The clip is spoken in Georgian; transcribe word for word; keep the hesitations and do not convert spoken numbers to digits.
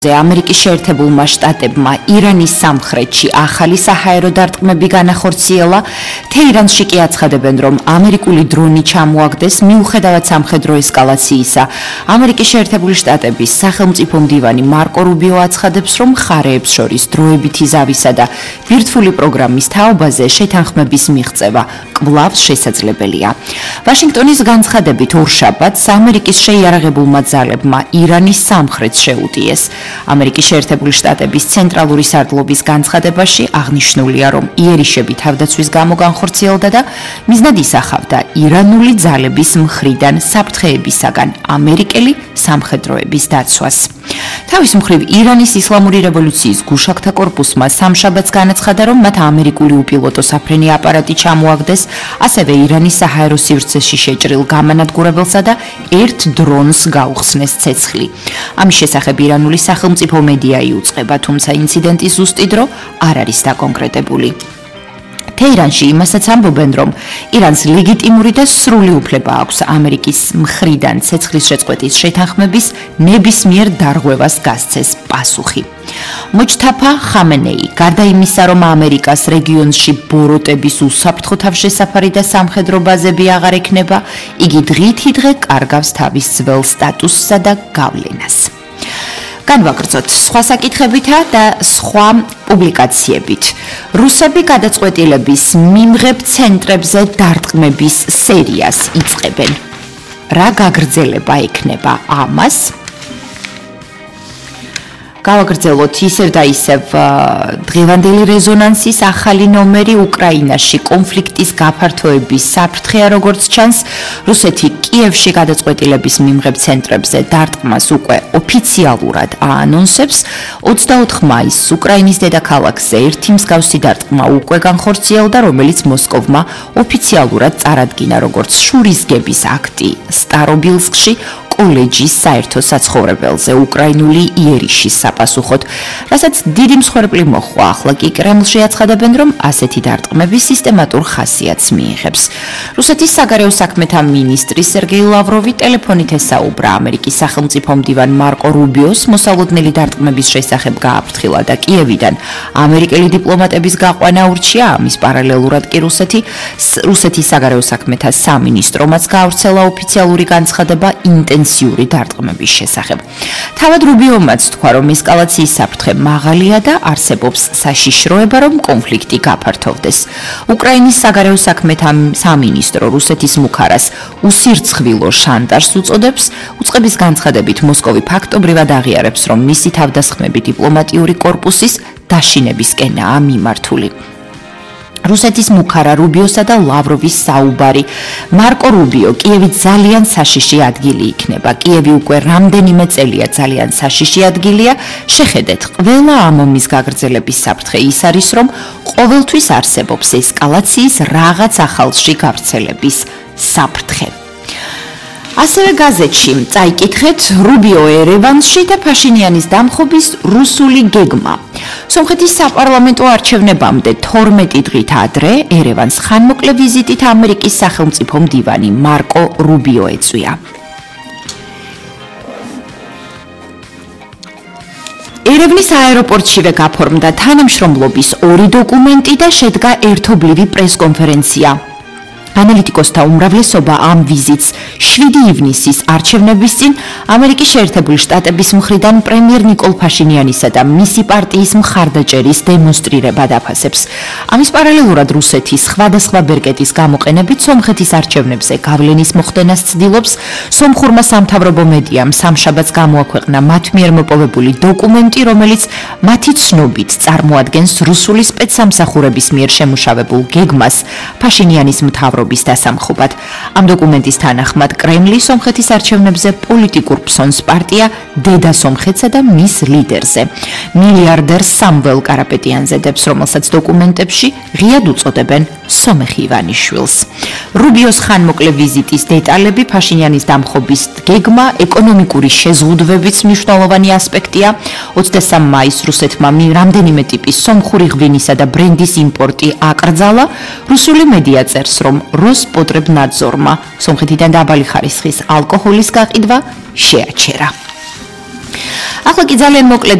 ამერიკის შეერთებულმა შტატებმა ირანის სამხრეთში ახალი საჰაერო დარტყმები განახორციელა. თეირანში კი აცხადებენ, რომ ამერიკული დრონი ჩამოაგდეს მიუხედავად სამხედრო ესკალაციისა. ამერიკის შეერთებული შტატების სახელმწიფო მდივანი მარკო რუბიო აცხადებს, რომ მხარეებს შორის დროებითი ზავისა და ბირთვული პროგრამის თაობაზე შეთანხმების მიღწევა კვლავ შესაძლებელია. ვაშინგტონის განცხადებით ორშაბათს ამერიკის შეიარაღებულმა ძალებმა ირანის სამხრეთს შეუტიეს. ამერიკის შეერთებული შტატების ცენტრალური სარდლობის განცხადებაში აღნიშნულია, რომ იერიშები თავდაცვის გამო განხორციელდა და მიზნად ისახავდა ირანული ძალების მხრიდან საფრთხეებისაგან ამერიკელი სამხედროების დაცვას. თავის მხრივ ირანის ისლამური რევოლუციის გუშაგთა კორპუსმა სამშაბათს განაცხადა, რომ მათ ამერიკული უპილოტო საფრენი აპარატი ჩამოაგდეს, ასევე ირანის საჰაერო სივრცეში შეჭრილ გამანადგურებელსა და ერთ დრონს გაუხსნეს ცეცხლი. ამის შესახებ ირანული სახელმწიფო მედია იუწყება, თუმცა ინციდენტის ზუსტი დრო არ არის დაკონკრეტებული. თეირანში იმასაც ამბობენ, რომ ირანს ლეგიტიმური და სრული უფლება აქვს ამერიკის მხრიდან ცეცხლის შეწყვეტის შეთანხმების ნებისმიერ დარღვევას გასცეს პასუხი. მოჯთაფა ხამენეი, გარდა იმისა, რომ ამერიკას რეგიონში ბოროტების უსაფრთხო თავშესაფარი და სამხედრო ბაზები აღარ ექნება, იგი დღითიდღე კარგავს თავის ძველ სტატუსსა და გავლენას. განვაგრძოთ სხვა საკითხებითა და სხვა პუბლიკაციებით. რუსები გადაწყვეტილების მიმღებ ცენტრებზე დარტყმების სერიას იწყებენ. რა გაგრძელება ექნება ამას? გავაგრძელოთ ისევ და ისევ დღევანდელი რეზონანსის ახალი ნომერი უკრაინაში კონფლიქტის გაფართოების საფრთხეა, როგორც ჩანს. რუსეთი კიევში გადაწყვეტილების მიმღებ ცენტრებზე დარტყმას უკვე ოფიციალურად აანონსებს. ოცდაოთხ მაისს უკრაინის დედაქალაქზე ერთი მსგავსი დარტყმა უკვე განხორციელდა, რომელიც მოსკოვმა ოფიციალურად წარადგინა როგორც შურისგების აქტი სტარობილსკში კოლეჯის საერთო საცხოვრებელზე უკრაინული იერიშის საპასუხოდ, რასაც დიდი მსხვერპლი მოჰყვა. ახლა კი კრემლში აცხადებენ, რომ ასეთი დარტყმები სისტემატურ ხასიათს მიიღებს. რუსეთის საგარეო საქმეთა მინისტრი სერგეი ლავროვი ტელეფონით ესაუბრა ამერიკის სახელმწიფო მდივან მარკო რუბიოს მოსალოდნელი დარტყმების შესახებ გააფრთხილა და კიევიდან ამერიკელი დიპლომატების გაყვანა ურჩია. ამის პარალელურად კი რუსეთი რუსეთის საგარეო საქმეთა სამინისტრომაც გაავრცელა ოფიციალური განცხადება ინტენსიური დარტყმების შესახებ. თავად რუბიომაც თქვა, რომ ესკალაციის საფრთხე მაღალია და არსებობს საშიშროება, რომ კონფლიქტი გაფართოვდეს. უკრაინის საგარეო საქმეთა სამინისტრო რუსეთის მუქარას უსირცხვილო შანტაჟს უწოდებს. უწყების განცხადებით მოსკოვი ფაქტობრივად აღიარებს, რომ მისი თავდასხმები დიპლომატიური კორპუსის დაშინებისკენაა მიმართული. რუსეთის მუქარა რუბიოსა და ლავროვის საუბარი. მარკო რუბიო, კიევი ძალიან საშიში ადგილი იქნება. კიევი უკვე რამდენიმე წელია ძალიან საშიში ადგილია. შეხედეთ, ყველა ამ ომის გაგრძელების საფრთხე ის არის, რომ ყოველთვის არსებობს ესკალაციის რაღაც ახალში გავრცელების საფრთხე. ასევე გაზეთში წაიკითხეთ რუბიო ერევანში და ფაშინიანის დამხობის რუსული გეგმა. სომხეთის საპარლამენტო არჩევნებამდე თორმეტი დღით ადრე ერევანს ხანმოკლე ვიზიტით ამერიკის სახელმწიფო მდივანი მარკო რუბიო ეწვია. ერევნის აეროპორტშივე გაფორმდა თანამშრომლობის ორი დოკუმენტი და შედგა ერთობლივი პრესკონფერენცია. ანალიტიკოსთა უმრავლესობა ამ ვიზიტს შვიდი ივნისის არჩევნების წინ ამერიკის შეერთებული შტატების მხრიდან პრემიერ ნიკოლ ფაშინიანისა და მისი პარტიის მხარდაჭერის დემონსტრირებად აფასებს. ამის პარალელურად რუსეთი სხვადასხვა ბერკეტის გამოყენებით სომხეთის არჩევნებზე გავლენის მოხდენას ცდილობს. სომხურმა სამთავრობო მედიამ სამშაბათს გამოაქვეყნა მათ მიერ მოპოვებული დოკუმენტი, რომელიც მათი ცნობით წარმოადგენს რუსული სპეცსამსახურების მიერ შემუშავებულ გეგმას ფაშინიანის მთავრობის დასამხობად. ამ დოკუმენტის თანახმად კრემლი სომხეთის არჩევნებზე პოლიტიკურ ფსონს პარტია დედა სომხეთსა და მის ლიდერზე, მილიარდერ სამվել კარაპეტიანზე დებს, რომელსაც დოკუმენტებში ღიად უწოდებენ სომეხ ივანიშვილს. რუბიოს ხანმოკლე ვიზიტის დეტალები, ფაშინიანის დამხობის გეგმა, ეკონომიკური შეზღუდვებიც მნიშვნელოვანი ასპექტია. ოცდასამ მაისს რუსეთმა რამდენიმე ტიპის სომხური ღვინისა და ბრენდის იმპორტი აკრძალა. რუსული მედია წერს, რომ როსპოტრებნადზორმა სომხეთიდან დაბალი ხარისხის ალკოჰოლის გაყიდვა შეაჩერა. ახლა კი ძალიან მოკლედ